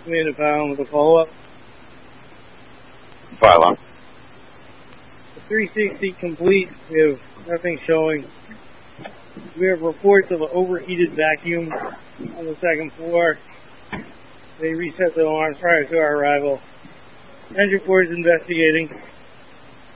Commander Powell with a follow-up. Fire alarm. 360 complete. We have nothing showing. We have reports of an overheated vacuum on the second floor. They reset the alarms prior to our arrival. Engine 4 is investigating.